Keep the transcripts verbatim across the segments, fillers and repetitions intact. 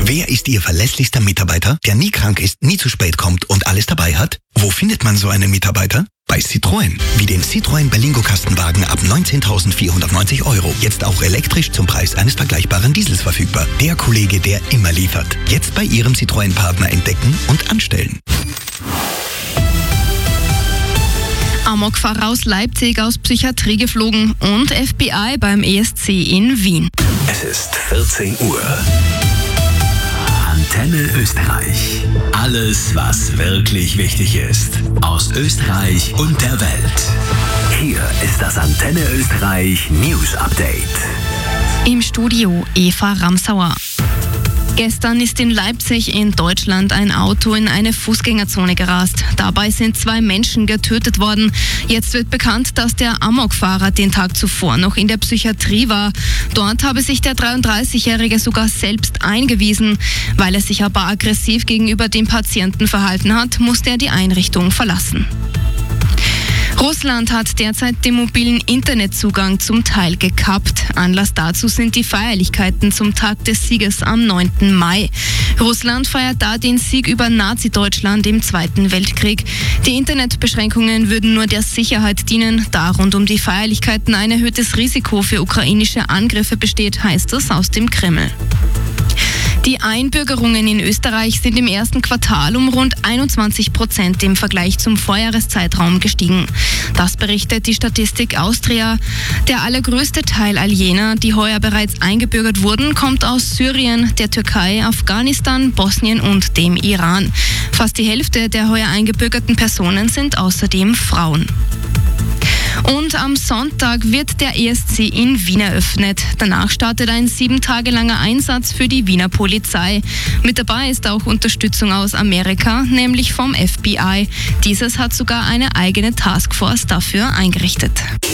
Wer ist Ihr verlässlichster Mitarbeiter, der nie krank ist, nie zu spät kommt und alles dabei hat? Wo findet man so einen Mitarbeiter? Bei Citroën. Wie den Citroën Berlingo Kastenwagen ab neunzehntausendvierhundertneunzig Euro. Jetzt auch elektrisch zum Preis eines vergleichbaren Diesels verfügbar. Der Kollege, der immer liefert. Jetzt bei Ihrem Citroën-Partner entdecken und anstellen. Amokfahrer aus Leipzig aus Psychiatrie geflogen und F B I beim E S C in Wien. Es ist vierzehn Uhr. Antenne Österreich. Alles, was wirklich wichtig ist. Aus Österreich und der Welt. Hier ist das Antenne Österreich News Update. Im Studio Eva Ramsauer. Gestern ist in Leipzig in Deutschland ein Auto in eine Fußgängerzone gerast. Dabei sind zwei Menschen getötet worden. Jetzt wird bekannt, dass der Amokfahrer den Tag zuvor noch in der Psychiatrie war. Dort habe sich der dreiunddreißigjährige sogar selbst eingewiesen. Weil er sich aber aggressiv gegenüber dem Patienten verhalten hat, musste er die Einrichtung verlassen. Russland hat derzeit den mobilen Internetzugang zum Teil gekappt. Anlass dazu sind die Feierlichkeiten zum Tag des Sieges am neunten Mai. Russland feiert da den Sieg über Nazi-Deutschland im Zweiten Weltkrieg. Die Internetbeschränkungen würden nur der Sicherheit dienen. Da rund um die Feierlichkeiten ein erhöhtes Risiko für ukrainische Angriffe besteht, heißt es aus dem Kreml. Die Einbürgerungen in Österreich sind im ersten Quartal um rund einundzwanzig Prozent im Vergleich zum Vorjahreszeitraum gestiegen. Das berichtet die Statistik Austria. Der allergrößte Teil all jener, die heuer bereits eingebürgert wurden, kommt aus Syrien, der Türkei, Afghanistan, Bosnien und dem Iran. Fast die Hälfte der heuer eingebürgerten Personen sind außerdem Frauen. Und am Sonntag wird der E S C in Wien eröffnet. Danach startet ein sieben Tage langer Einsatz für die Wiener Polizei. Mit dabei ist auch Unterstützung aus Amerika, nämlich vom F B I. Dieses hat sogar eine eigene Taskforce dafür eingerichtet.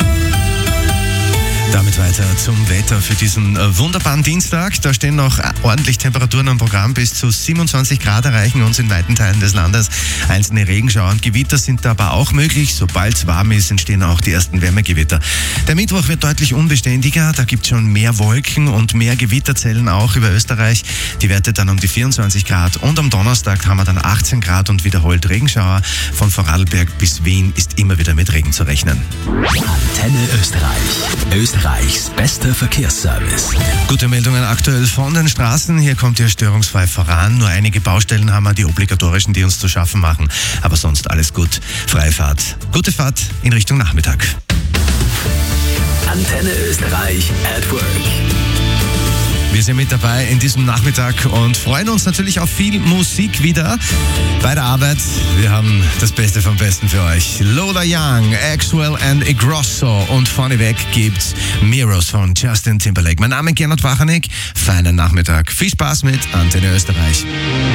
Damit weiter zum Wetter für diesen wunderbaren Dienstag. Da stehen noch ordentlich Temperaturen am Programm. Bis zu siebenundzwanzig Grad erreichen uns in weiten Teilen des Landes. Einzelne Regenschauer und Gewitter sind aber auch möglich. Sobald es warm ist, entstehen auch die ersten Wärmegewitter. Der Mittwoch wird deutlich unbeständiger. Da gibt es schon mehr Wolken und mehr Gewitterzellen auch über Österreich. Die Werte dann um die vierundzwanzig Grad. Und am Donnerstag haben wir dann achtzehn Grad und wiederholt Regenschauer. Von Vorarlberg bis Wien ist immer wieder mit Regen zu rechnen. Antenne Österreich. Österreich. Österreichs bester Verkehrsservice. Gute Meldungen aktuell von den Straßen. Hier kommt ihr störungsfrei voran. Nur einige Baustellen haben wir, die obligatorischen, die uns zu schaffen machen. Aber sonst alles gut. Freie Fahrt. Gute Fahrt in Richtung Nachmittag. Antenne Österreich at Work. Wir sind mit dabei in diesem Nachmittag und freuen uns natürlich auf viel Musik wieder bei der Arbeit. Wir haben das Beste vom Besten für euch. Lola Young, Axwell and Ingrosso und vorneweg gibt's Mirrors von Justin Timberlake. Mein Name ist Gernot Wachanek. Feinen Nachmittag. Viel Spaß mit Antenne Österreich.